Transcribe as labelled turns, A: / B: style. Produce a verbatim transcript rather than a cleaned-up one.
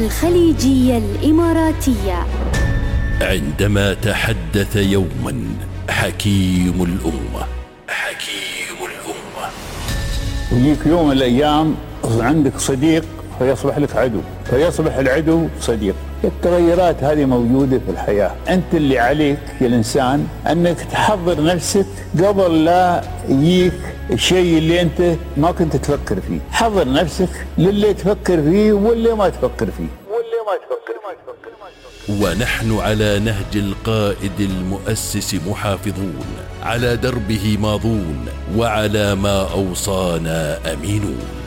A: الخليجية الإماراتية.
B: عندما تحدث يوما حكيم الأمة حكيم الأمة
C: يجيك يوم من الأيام عندك صديق فيصبح لك عدو، فيصبح العدو صديق. التغيرات هذه موجودة في الحياة. أنت اللي عليك يا الإنسان أنك تحضر نفسك قبل لا يجيك الشيء اللي أنت ما كنت تفكر فيه. حضر نفسك للي تفكر فيه واللي ما تفكر فيه واللي ما تفكر فيه.
B: ونحن على نهج القائد المؤسس محافظون، على دربه ماضون، وعلى ما أوصانا أمينون.